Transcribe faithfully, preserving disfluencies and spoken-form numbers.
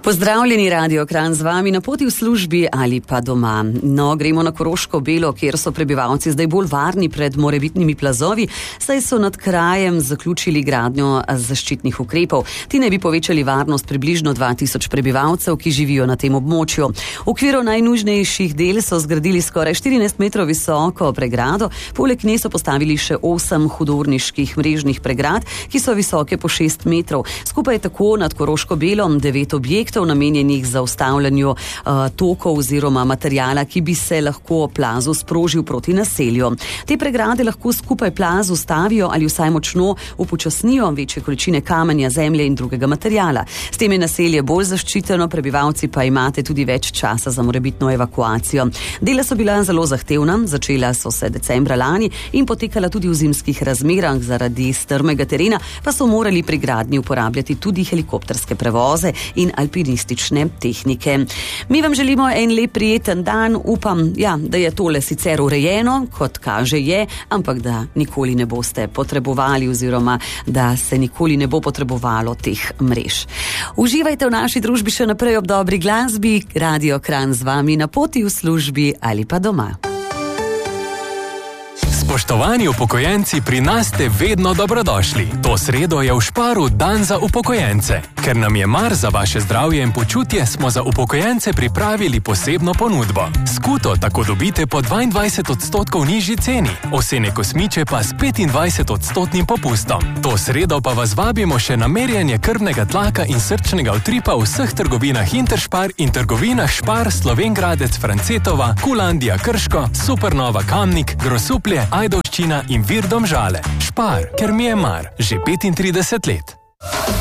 Pozdravljeni, Radio Kranj, z vami na poti v službi ali pa doma. No, gremo na Koroško Belo, kjer so prebivalci zdaj bolj varni pred morebitnimi plazovi, saj so nad krajem zaključili gradnjo zaščitnih ukrepov. Ti ne bi povečali varnost približno dva tisoč prebivalcev, ki živijo na tem območju. V okviru najnužnejših del so zgradili skoraj štirinajst metrov visoko pregrado, poleg nje so postavili še osem hudourniških mrežnih pregrad, ki so visoke po šest metrov. Skupaj tako nad Koroško Belo devet objektov, namenjenih za ustavljanju uh, tokov oziroma materijala, ki bi se lahko plazu sprožil proti naselju. Te pregrade lahko skupaj plaz ustavijo ali vsaj močno upočasnijo večje količine kamenja, zemlje in drugega materijala. S tem je naselje bolj zaščiteno, prebivalci pa imate tudi več časa za morebitno evakuacijo. Dela so bila zelo zahtevna, začela so se decembra lani in potekala tudi v zimskih razmerah. Zaradi strmega terena pa so morali pri gradnji uporabljati tudi helikopterske prevoze in alpinistične tehnike. Mi vam želimo en lep prijeten dan, upam, ja, da je tole sicer urejeno, kot kaže je, ampak da nikoli ne boste potrebovali oziroma da se nikoli ne bo potrebovalo teh mrež. Uživajte v naši družbi še naprej ob dobri glasbi. Radio Kranj z vami na poti v službi ali pa doma. Spoštovani upokojenci, pri nas ste vedno dobrodošli. To sredo je v Šparu dan za upokojence. Ker nam je mar za vaše zdravje in počutje, smo za upokojence pripravili posebno ponudbo. Skuto tako dobite po dvaindvajset odstotkov nižji ceni, osene kosmiče pa s petindvajset odstotnim popustom. To sredo pa vas vabimo še na merjenje krvnega tlaka in srčnega utripa v vseh trgovinah Interspar in trgovinah Špar, Slovengradec, Francetova, Kulandija Krško, Supernova Kamnik, Grosuplje, Ajdovščina in Vir Domžale. Špar, ker mi je mar, že petintrideset let.